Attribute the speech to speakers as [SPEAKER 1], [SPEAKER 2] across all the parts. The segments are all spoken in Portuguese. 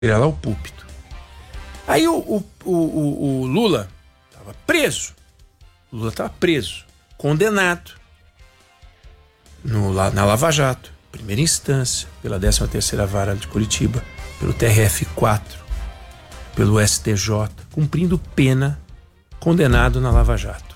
[SPEAKER 1] Virar lá o púlpito. Aí o Lula estava preso. O Lula estava preso, condenado na Lava Jato, primeira instância, pela 13ª Vara de Curitiba, pelo TRF4, pelo STJ, cumprindo pena, condenado na Lava Jato.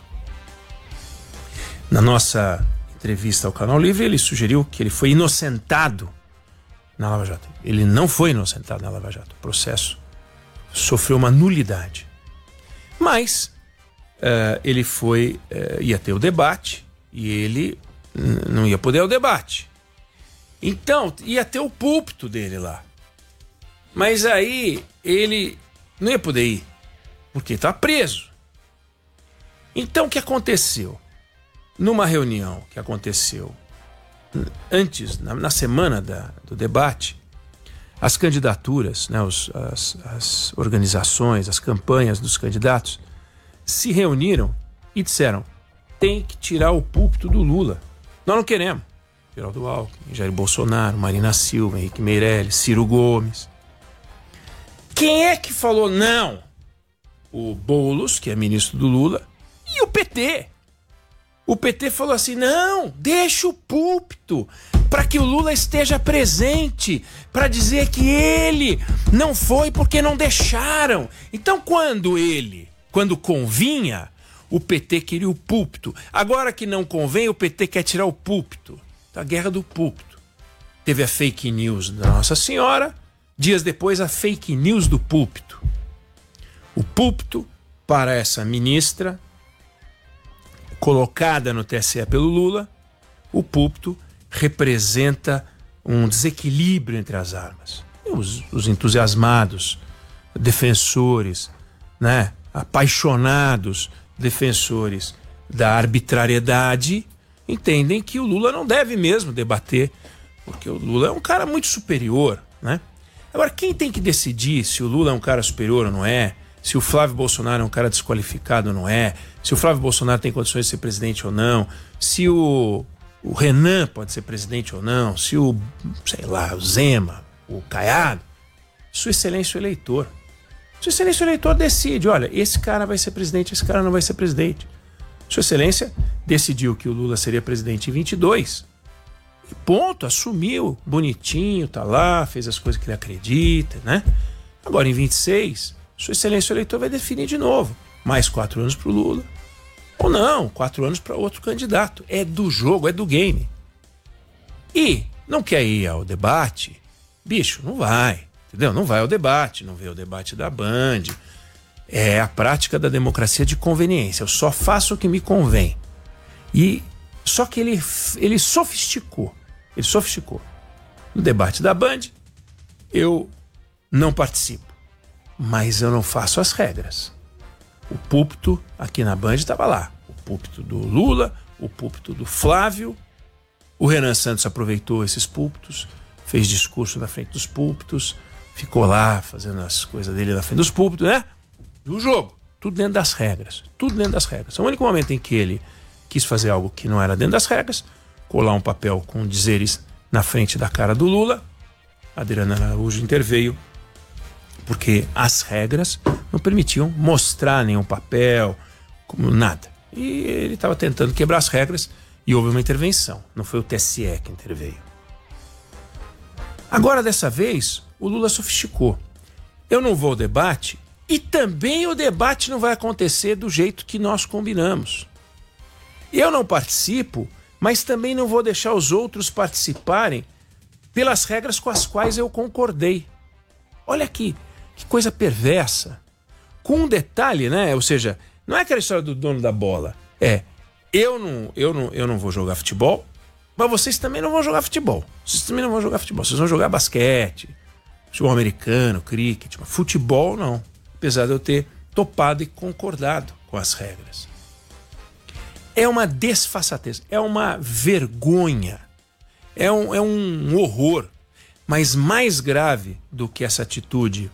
[SPEAKER 1] Na nossa entrevista ao Canal Livre, ele sugeriu que ele foi inocentado na Lava Jato. Ele não foi inocentado na Lava Jato. O processo sofreu uma nulidade. Mas ele ia ter o debate e ele não ia poder o debate. Então, ia ter o púlpito dele lá. Mas aí ele não ia poder ir, porque está preso. Então, o que aconteceu? Numa reunião que aconteceu antes, na semana do debate, as candidaturas, né, as organizações, as campanhas dos candidatos se reuniram e disseram: tem que tirar o púlpito do Lula. Nós não queremos. Geraldo Alckmin, Jair Bolsonaro, Marina Silva, Henrique Meirelles, Ciro Gomes. Quem é que falou não? O Boulos, que é ministro do Lula, e o PT. O PT falou assim: não, deixa o púlpito para que o Lula esteja presente, para dizer que ele não foi porque não deixaram. Então, quando convinha, o PT queria o púlpito. Agora que não convém, o PT quer tirar o púlpito. A guerra do púlpito. Teve a fake news da Nossa Senhora, dias depois a fake news do púlpito. O púlpito, para essa ministra colocada no TSE pelo Lula, o púlpito representa um desequilíbrio entre as armas. Os entusiasmados, defensores, né, apaixonados defensores da arbitrariedade entendem que o Lula não deve mesmo debater, porque o Lula é um cara muito superior, né? Agora, quem tem que decidir se o Lula é um cara superior ou não é, se o Flávio Bolsonaro é um cara desqualificado ou não é, se o Flávio Bolsonaro tem condições de ser presidente ou não, se o Renan pode ser presidente ou não, se o Zema, o Caiado, Sua Excelência o eleitor. Sua Excelência o eleitor decide: olha, esse cara vai ser presidente, esse cara não vai ser presidente. Sua Excelência decidiu que o Lula seria presidente em 22. E ponto, assumiu, bonitinho, tá lá, fez as coisas que ele acredita, né? Agora em 26, Sua Excelência o eleitor vai definir de novo. Mais 4 anos pro Lula. Ou não, 4 anos para outro candidato. É do jogo, é do game. E não quer ir ao debate? Bicho, não vai. Entendeu? Não vai ao debate, não vê o debate da Band. É a prática da democracia de conveniência. Eu só faço o que me convém. E só que ele sofisticou. Ele sofisticou. No debate da Band, eu não participo. Mas eu não faço as regras. O púlpito aqui na Band estava lá. O púlpito do Lula, o púlpito do Flávio. O Renan Santos aproveitou esses púlpitos, fez discurso na frente dos púlpitos, ficou lá fazendo as coisas dele na frente dos púlpitos, né? E o jogo, tudo dentro das regras. Tudo dentro das regras. O único momento em que ele quis fazer algo que não era dentro das regras, colar um papel com dizeres na frente da cara do Lula, a Adriana Araújo interveio, porque as regras não permitiam mostrar nenhum papel, como nada. E ele estava tentando quebrar as regras e houve uma intervenção. Não foi o TSE que interveio. Agora, dessa vez, o Lula sofisticou. Eu não vou ao debate e também o debate não vai acontecer do jeito que nós combinamos. Eu não participo, mas também não vou deixar os outros participarem pelas regras com as quais eu concordei. Olha aqui, que coisa perversa. Com um detalhe, né? Ou seja, não é aquela história do dono da bola. Eu não vou jogar futebol, mas vocês também não vão jogar futebol. Vocês também não vão jogar futebol. Vocês vão jogar basquete, futebol americano, cricket. Futebol, não. Apesar de eu ter topado e concordado com as regras. É uma desfaçatez, é uma vergonha, é um horror. Mas mais grave do que essa atitude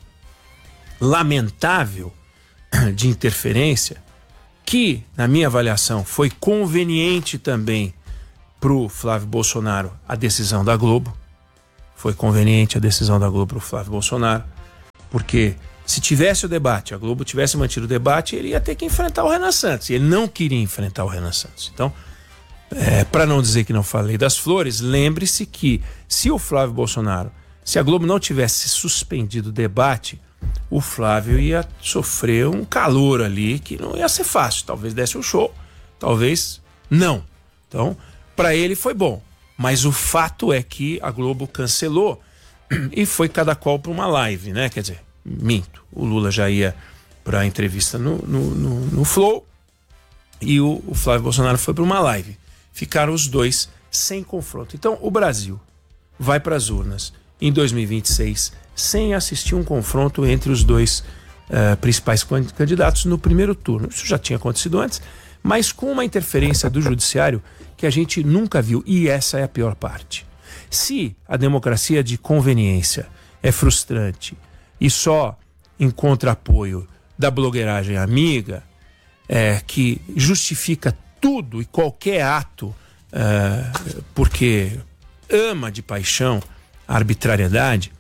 [SPEAKER 1] lamentável de interferência, que, na minha avaliação, foi conveniente também para o Flávio Bolsonaro a decisão da Globo. Foi conveniente a decisão da Globo para o Flávio Bolsonaro. Porque se tivesse o debate, a Globo tivesse mantido o debate, ele ia ter que enfrentar o Renan Santos. Ele não queria enfrentar o Renan Santos. Então, para não dizer que não falei das flores, lembre-se que se o Flávio Bolsonaro, se a Globo não tivesse suspendido o debate, o Flávio ia sofrer um calor ali que não ia ser fácil. Talvez desse um show, talvez não. Então, para ele foi bom. Mas o fato é que a Globo cancelou e foi cada qual para uma live, né? Quer dizer, minto. O Lula já ia para a entrevista no Flow e o Flávio Bolsonaro foi para uma live. Ficaram os dois sem confronto. Então, o Brasil vai para as urnas em 2026 sem assistir um confronto entre os dois principais candidatos no primeiro turno. Isso já tinha acontecido antes, mas com uma interferência do judiciário que a gente nunca viu, e essa é a pior parte. Se a democracia de conveniência é frustrante e só encontra apoio da blogueiragem amiga, que justifica tudo e qualquer ato porque ama de paixão a arbitrariedade,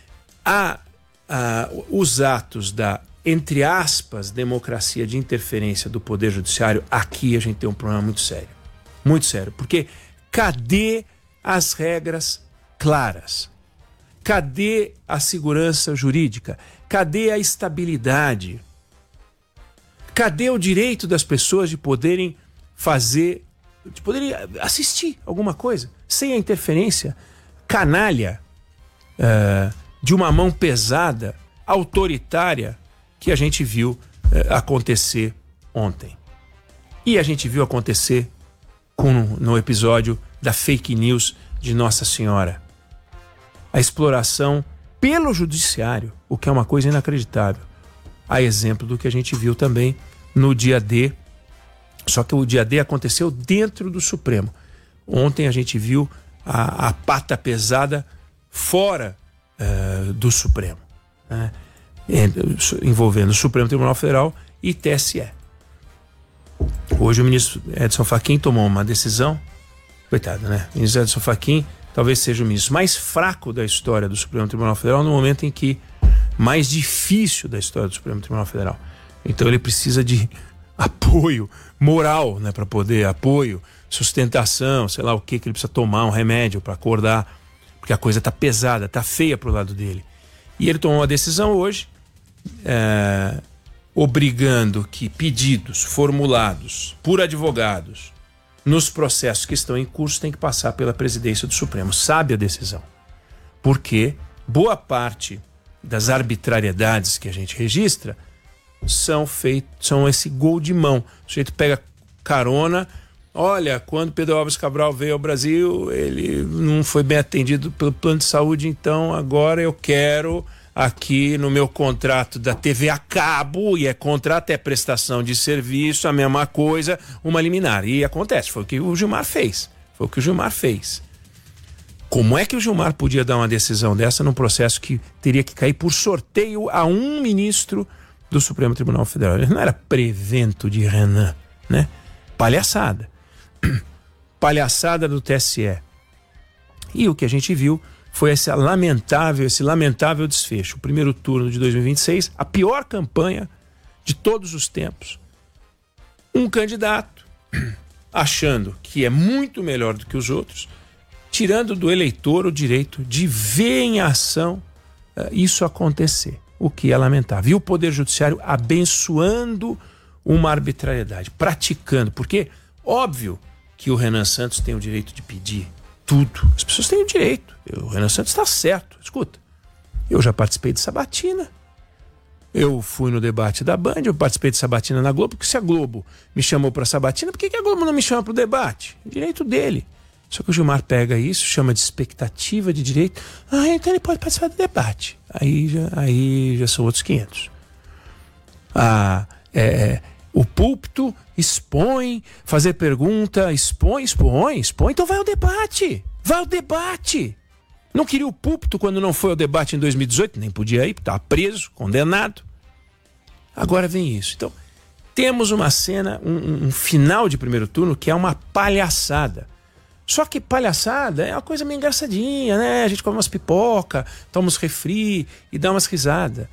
[SPEAKER 1] os atos da, entre aspas, democracia de interferência do Poder Judiciário, aqui a gente tem um problema muito sério. Muito sério, porque cadê as regras claras? Cadê a segurança jurídica? Cadê a estabilidade? Cadê o direito das pessoas de poderem fazer, de poderem assistir alguma coisa sem a interferência canalha de uma mão pesada, autoritária, que a gente viu acontecer ontem? E a gente viu acontecer no episódio da fake news de Nossa Senhora. A exploração pelo judiciário, o que é uma coisa inacreditável. A exemplo do que a gente viu também no dia D, só que o dia D aconteceu dentro do Supremo. Ontem a gente viu a pata pesada fora do Supremo, né? Envolvendo o Supremo Tribunal Federal e TSE. Hoje o ministro Edson Fachin tomou uma decisão, coitado, né? O ministro Edson Fachin talvez seja o ministro mais fraco da história do Supremo Tribunal Federal, no momento em que mais difícil da história do Supremo Tribunal Federal. Então ele precisa de apoio moral, né, para poder, apoio, sustentação, sei lá o que ele precisa tomar, um remédio para acordar, porque a coisa tá pesada, tá feia pro lado dele. E ele tomou uma decisão hoje, obrigando que pedidos formulados por advogados nos processos que estão em curso têm que passar pela presidência do Supremo. Sabe a decisão? Porque boa parte das arbitrariedades que a gente registra são esse gol de mão. O sujeito pega carona. Olha, quando Pedro Álvares Cabral veio ao Brasil, ele não foi bem atendido pelo plano de saúde, então agora eu quero aqui no meu contrato da TV a cabo, e contrato é prestação de serviço, a mesma coisa, uma liminar. E acontece, foi o que o Gilmar fez. Como é que o Gilmar podia dar uma decisão dessa num processo que teria que cair por sorteio a um ministro do Supremo Tribunal Federal? Ele não era prevento de Renan, né? Palhaçada. Palhaçada do TSE. E o que a gente viu foi esse lamentável desfecho. O primeiro turno de 2026, a pior campanha de todos os tempos. Um candidato achando que é muito melhor do que os outros, tirando do eleitor o direito de ver em ação isso acontecer, o que é lamentável. E o Poder Judiciário abençoando uma arbitrariedade, praticando, porque óbvio que o Renan Santos tem o direito de pedir tudo. As pessoas têm o direito. O Renan Santos está certo. Escuta, eu já participei de sabatina. Eu fui no debate da Band, eu participei de sabatina na Globo, porque se a Globo me chamou para sabatina, por que a Globo não me chama para o debate? É direito dele. Só que o Gilmar pega isso, chama de expectativa de direito. Então ele pode participar do debate. Aí já são outros 500. O púlpito expõe, fazer pergunta, expõe, então vai ao debate. Não queria o púlpito quando não foi ao debate em 2018, nem podia ir, estava preso, condenado. Agora vem isso. Então, temos uma cena, um final de primeiro turno que é uma palhaçada. Só que palhaçada é uma coisa meio engraçadinha, né? A gente come umas pipoca, toma uns refri e dá umas risadas.